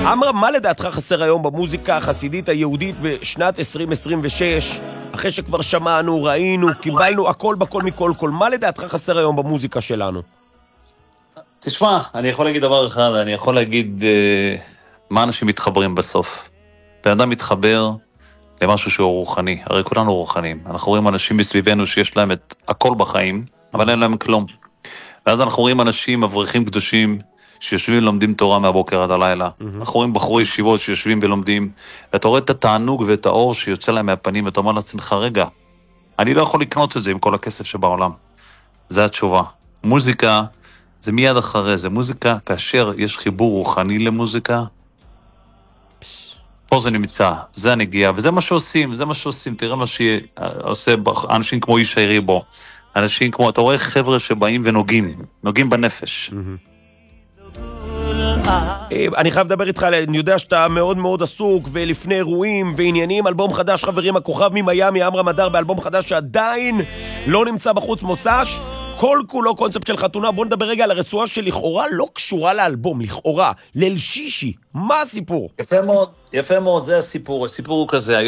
עמרם, מה לדעתך חסר היום במוזיקה החסידית היהודית בשנת 2026? אחרי שכבר שמענו, ראינו, קיבלנו הכל בכל מכל כל. מה לדעתך חסר היום במוזיקה שלנו? תשמע, אני יכול להגיד דבר אחד, אני יכול להגיד מה אנשים מתחברים בסוף. בן אדם מתחבר למשהו שהוא רוחני, הרי כולנו רוחנים. אנחנו רואים אנשים מסביבנו שיש להם את הכל בחיים, אבל אין להם כלום. ואז אנחנו רואים אנשים, אברכים קדושים, שיושבים ולומדים תורה מהבוקר עד הלילה. אנחנו רואים בחורי ישיבות שיושבים ולומדים, ואתה רואה את התענוג ואת האור שיוצא להם מהפנים, ואתה אומר לעצמך, רגע, אני לא יכול לקנות את זה עם כל הכסף שבעולם. זה התשובה. מוזיקה, זה מיד אחרי זה. מוזיקה, כאשר יש חיבור רוחני למוזיקה, פה זה נמצא, זה הנגיעה, וזה מה שעושים, זה מה שעושים. תראה מה שעושה אנשים כמו ישי ריבו, אנשים כמו, אתה רואה חבר'ה שבאים ונוגעים בנפש. אני חייב לדבר איתך, אני יודע שאתה מאוד מאוד עסוק, ולפני אירועים ועניינים, אלבום חדש, חברים, הכוכב ממיימי, עמרם אדר, באלבום חדש שעדיין לא נמצא בחוץ, מוצ"ש, כל כולו קונספט של חתונה. בוא נדבר רגע על הרצועה שלכאורה לא קשורה לאלבום, לכאורה, ליל שישי. מה הסיפור? יפה מאוד, זה הסיפור. הסיפור הוא כזה,